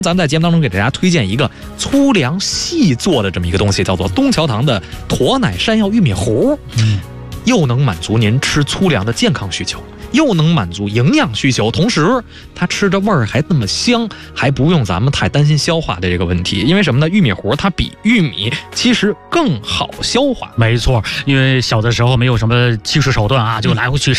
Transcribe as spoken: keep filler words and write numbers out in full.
咱们在节目当中给大家推荐一个粗粮细做的这么一个东西，叫做东桥堂的驼奶山药玉米糊，嗯，又能满足您吃粗粮的健康需求，又能满足营养需求，同时它吃着味儿还那么香，还不用咱们太担心消化的这个问题。因为什么呢？玉米糊它比玉米其实更好消化。 没错，因为小的时候没有什么技术手段啊，就来回去